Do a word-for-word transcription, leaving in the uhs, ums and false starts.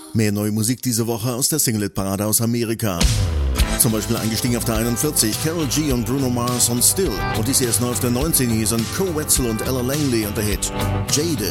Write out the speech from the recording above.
Mehr neue Musik diese Woche aus der Single-Parade aus Amerika. Zum Beispiel eingestiegen auf der einundvierzig, Karol G und Bruno Mars und Still. Und dies erst neu auf der neunzehn, hier sind Co Wetzel und Ella Langley und der Hit Jaded.